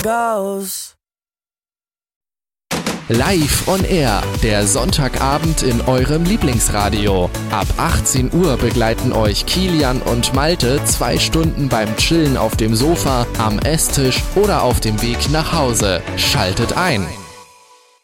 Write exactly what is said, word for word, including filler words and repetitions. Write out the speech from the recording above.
goes. Live on Air, der Sonntagabend in eurem Lieblingsradio. Ab achtzehn Uhr begleiten euch Kilian und Malte zwei Stunden beim Chillen auf dem Sofa, am Esstisch oder auf dem Weg nach Hause. Schaltet ein!